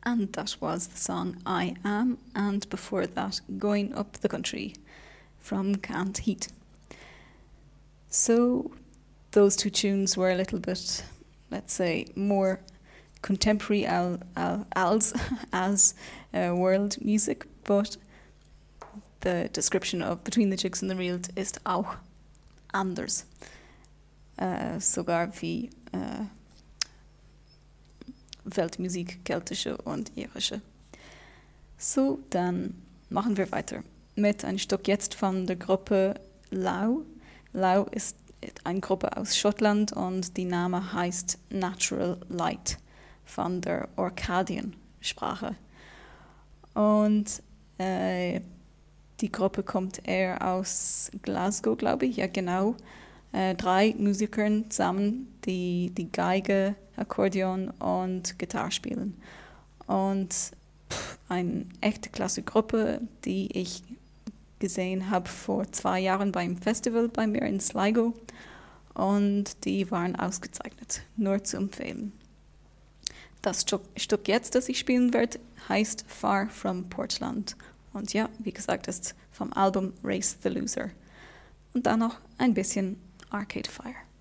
And that was the song I Am, and before that, Going Up the Country from Canned Heat. So those two tunes were a little bit, let's say, more contemporary as world music, but the description of Between the Chicks and the Reelt ist auch anders. Sogar wie Weltmusik, keltische und irische. So, dann machen wir weiter mit einem Stück jetzt von der Gruppe Lau. Lau ist eine Gruppe aus Schottland und die Name heißt Natural Light von der Orcadian-Sprache. Und die Gruppe kommt eher aus Glasgow, glaube ich. Ja, genau. 3 Musiker zusammen, die Geige, Akkordeon und Gitarre spielen. Und eine echte klasse Gruppe, die ich gesehen habe vor 2 Jahren beim Festival bei mir in Sligo. Und die waren ausgezeichnet, nur zu empfehlen. Das Stück jetzt, das ich spielen werde, heißt Far from Portland. Und ja, wie gesagt, ist vom Album Race the Loser. Und dann noch ein bisschen Arcade Fire.